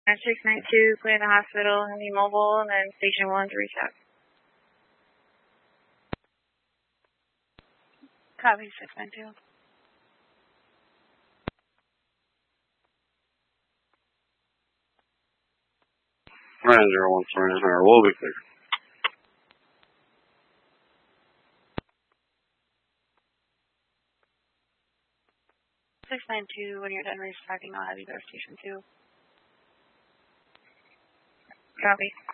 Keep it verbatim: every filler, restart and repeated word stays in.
six nine two, clear the hospital, heavy mobile, and then station one to reset. Copy, six nine two. Ryan zero one three nine, or will be clear. six nine two, when you're done restarting, I'll have you go to station two. Copy.